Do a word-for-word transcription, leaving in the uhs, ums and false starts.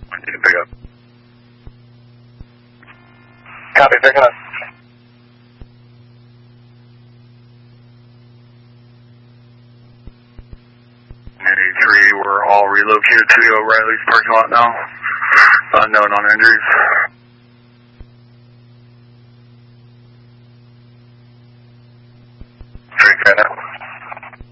I need to pick up. Copy, picking up. eighty-three, we're all relocated to the O'Reilly's parking lot now. Unknown on injuries. Three, fair enough.